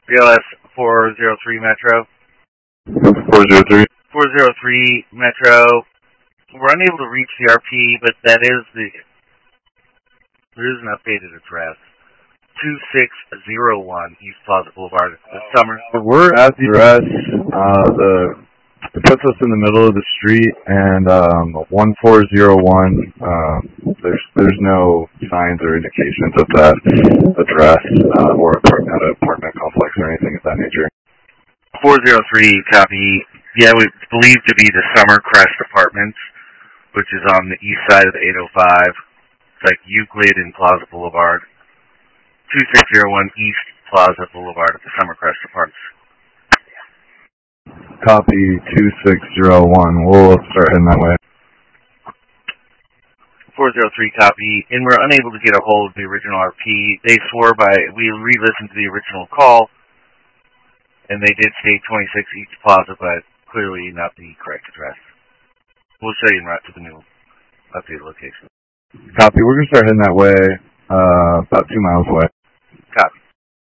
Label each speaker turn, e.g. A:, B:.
A: BLS 403 Metro.
B: 403.
A: 403 Metro. We're unable to reach the RP, but there is an updated address. 2601 East Plaza Boulevard this summer.
B: We're at the address. It puts us in the middle of the street, and 1401. There's no signs or indications of that address or apartment complex or anything of that nature.
A: 403 copy. Yeah, we believe to be the Summer Crest Apartments, which is on the east side of the 805. It's like Euclid and Plaza Boulevard. 2601 East Plaza Boulevard at the Summer Crest Apartments.
B: Copy 2601. We'll start heading that way.
A: 403 copy. And we're unable to get a hold of the original RP. They swore we re-listened to the original call, and they did state 26 East Plaza, but clearly not the correct address. We'll show you en route to the new updated location.
B: Copy. We're going to start heading that way, about 2 miles away.